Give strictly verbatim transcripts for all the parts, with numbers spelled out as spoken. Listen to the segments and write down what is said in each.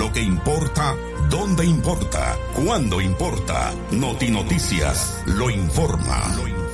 Lo que importa, dónde importa, cuándo importa. Noti Noticias lo informa. Lo informa.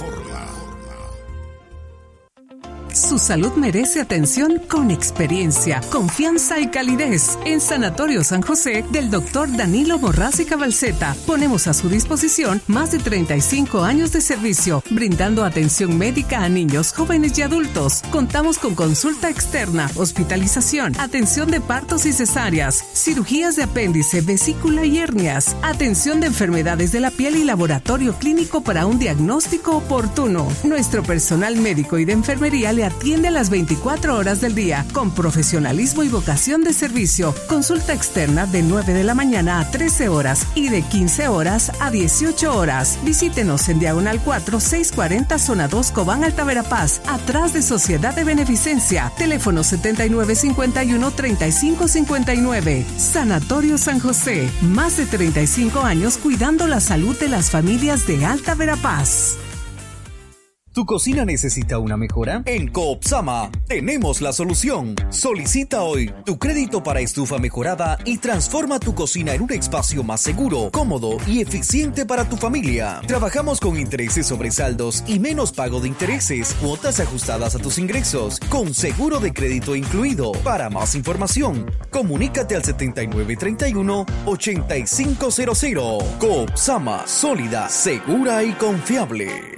Su salud merece atención con experiencia, confianza y calidez. En Sanatorio San José del doctor Danilo Borrás y Cabalceta ponemos a su disposición más de treinta y cinco años de servicio, brindando atención médica a niños, jóvenes y adultos. Contamos con consulta externa, hospitalización, atención de partos y cesáreas, cirugías de apéndice, vesícula y hernias, atención de enfermedades de la piel y laboratorio clínico para un diagnóstico oportuno. Nuestro personal médico y de enfermería le atiende a las veinticuatro horas del día con profesionalismo y vocación de servicio. Consulta externa de nueve de la mañana a trece horas y de quince horas a dieciocho horas. Visítenos en Diagonal cuatro, seiscientos cuarenta, Zona dos, Cobán, Alta Verapaz, atrás de Sociedad de Beneficencia. Teléfono setenta y nueve cincuenta y uno, treinta y cinco cincuenta y nueve. Sanatorio San José. Más de treinta y cinco años cuidando la salud de las familias de Alta Verapaz. ¿Tu cocina necesita una mejora? En Coopsama tenemos la solución. Solicita hoy tu crédito para estufa mejorada y transforma tu cocina en un espacio más seguro, cómodo y eficiente para tu familia. Trabajamos con intereses sobre saldos y menos pago de intereses, cuotas ajustadas a tus ingresos, con seguro de crédito incluido. Para más información, comunícate al setenta y nueve treinta y uno, ochenta y cinco cero cero. Coopsama, sólida, segura y confiable.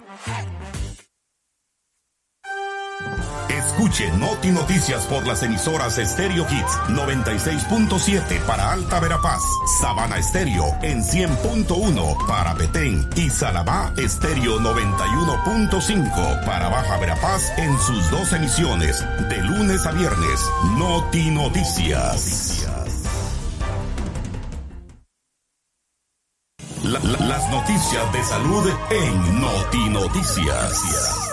Escuche Noti Noticias por las emisoras Stereo Hits noventa y seis punto siete para Alta Verapaz, Sabana Estéreo en cien punto uno para Petén y Salabá Estéreo noventa y uno punto cinco para Baja Verapaz en sus dos emisiones de lunes a viernes. Noti Noticias. La, la, las noticias de salud en Noti Noticias.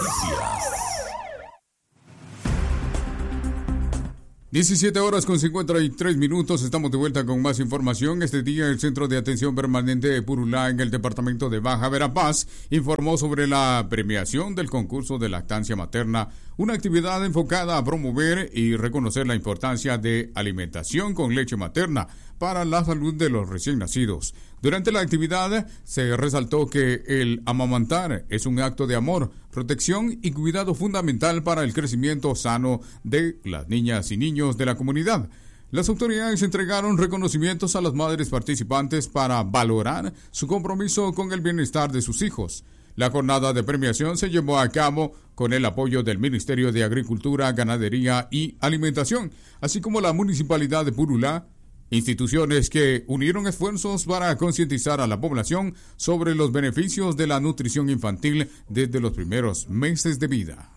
diecisiete horas con cincuenta y tres minutos, estamos de vuelta con más información. Este día el Centro de Atención Permanente de Purulá en el departamento de Baja Verapaz informó sobre la premiación del concurso de lactancia materna, una actividad enfocada a promover y reconocer la importancia de alimentación con leche materna para la salud de los recién nacidos. Durante la actividad se resaltó que el amamantar es un acto de amor, protección y cuidado fundamental para el crecimiento sano de las niñas y niños de la comunidad. Las autoridades entregaron reconocimientos a las madres participantes para valorar su compromiso con el bienestar de sus hijos. La jornada de premiación se llevó a cabo con el apoyo del Ministerio de Agricultura, Ganadería y Alimentación, así como la Municipalidad de Purulá, instituciones que unieron esfuerzos para concientizar a la población sobre los beneficios de la nutrición infantil desde los primeros meses de vida.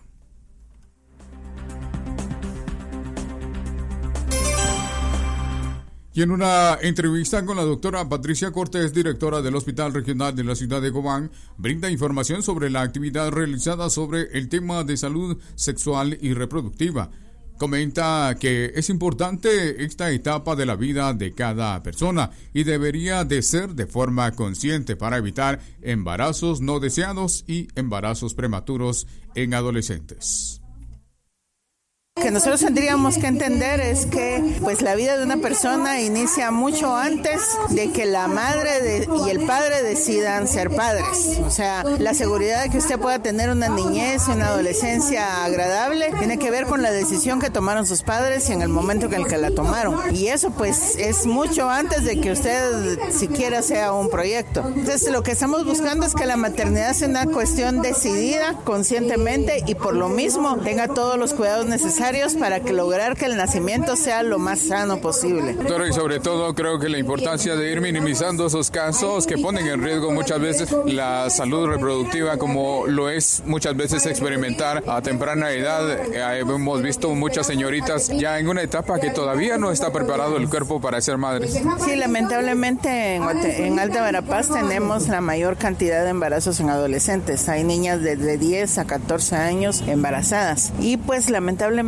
Y en una entrevista con la doctora Patricia Cortés, directora del Hospital Regional de la ciudad de Cobán, brinda información sobre la actividad realizada sobre el tema de salud sexual y reproductiva. Comenta que es importante esta etapa de la vida de cada persona y debería de ser de forma consciente para evitar embarazos no deseados y embarazos prematuros en adolescentes. Que nosotros tendríamos que entender es que pues la vida de una persona inicia mucho antes de que la madre de, y el padre decidan ser padres. O sea, la seguridad de que usted pueda tener una niñez y una adolescencia agradable tiene que ver con la decisión que tomaron sus padres y en el momento en el que la tomaron. Y eso pues es mucho antes de que usted siquiera sea un proyecto. Entonces lo que estamos buscando es que la maternidad sea una cuestión decidida conscientemente y por lo mismo tenga todos los cuidados necesarios para que lograr que el nacimiento sea lo más sano posible. Doctora, y sobre todo creo que la importancia de ir minimizando esos casos que ponen en riesgo muchas veces la salud reproductiva, como lo es muchas veces experimentar a temprana edad. Eh, hemos visto muchas señoritas ya en una etapa que todavía no está preparado el cuerpo para ser madres. Sí, lamentablemente en, en Alta Verapaz tenemos la mayor cantidad de embarazos en adolescentes. Hay niñas de, de diez a catorce años embarazadas y pues lamentablemente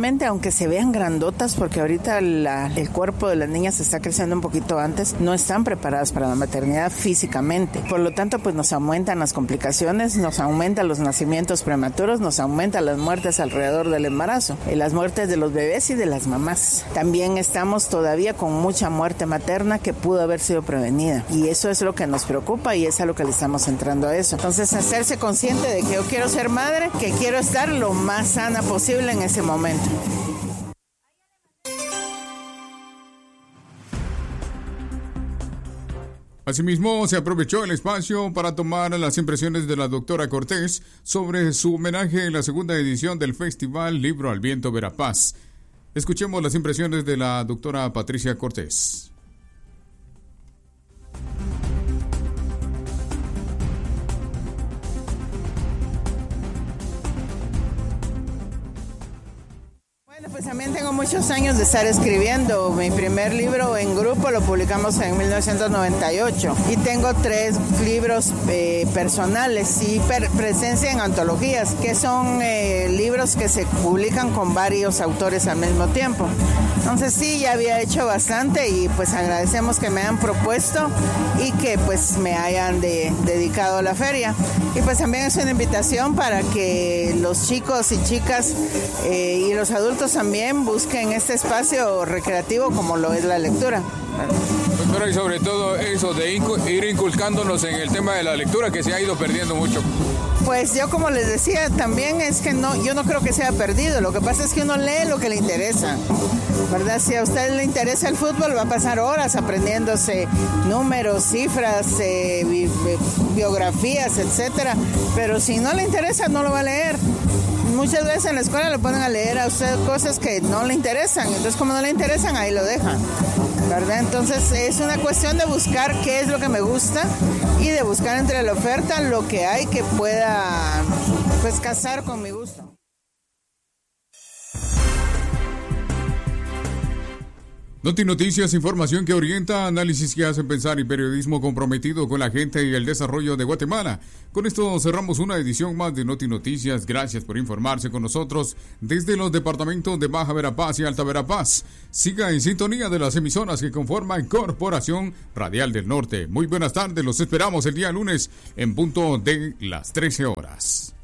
realmente, aunque se vean grandotas, porque ahorita la, el cuerpo de las niñas está creciendo un poquito antes, no están preparadas para la maternidad físicamente. Por lo tanto, pues nos aumentan las complicaciones, nos aumentan los nacimientos prematuros, nos aumentan las muertes alrededor del embarazo, y las muertes de los bebés y de las mamás. También estamos todavía con mucha muerte materna que pudo haber sido prevenida, y eso es lo que nos preocupa y es a lo que le estamos entrando a eso. Entonces, hacerse consciente de que yo quiero ser madre, que quiero estar lo más sana posible en ese momento. Asimismo, se aprovechó el espacio para tomar las impresiones de la doctora Cortés sobre su homenaje en la segunda edición del Festival Libro al Viento Verapaz. Escuchemos las impresiones de la doctora Patricia Cortés. Pues también tengo muchos años de estar escribiendo. Mi primer libro en grupo lo publicamos en mil novecientos noventa y ocho y tengo tres libros eh, personales y per- presencia en antologías, que son eh, libros que se publican con varios autores al mismo tiempo. Entonces sí, ya había hecho bastante y pues agradecemos que me hayan propuesto y que pues me hayan de, dedicado a la feria. Y pues también es una invitación para que los chicos y chicas eh, y los adultos también busquen este espacio recreativo como lo es la lectura. Doctora, y sobre todo eso de incu- ir inculcándonos en el tema de la lectura, que se ha ido perdiendo mucho. Pues yo, como les decía, también es que no, yo no creo que sea perdido. Lo que pasa es que uno lee lo que le interesa, ¿verdad? Si a usted le interesa el fútbol, va a pasar horas aprendiéndose números, cifras, eh, bi- bi- biografías, etcétera. Pero si no le interesa, no lo va a leer. Muchas veces en la escuela le ponen a leer a usted cosas que no le interesan. Entonces, como no le interesan, ahí lo dejan, ¿verdad? Entonces, es una cuestión de buscar qué es lo que me gusta y de buscar entre la oferta lo que hay que pueda, pues, casar con mi gusto. Noti Noticias, información que orienta, análisis que hace pensar y periodismo comprometido con la gente y el desarrollo de Guatemala. Con esto cerramos una edición más de Noti Noticias. Gracias por informarse con nosotros desde los departamentos de Baja Verapaz y Alta Verapaz. Siga en sintonía de las emisoras que conforman Corporación Radial del Norte. Muy buenas tardes, los esperamos el día lunes en punto de las trece horas.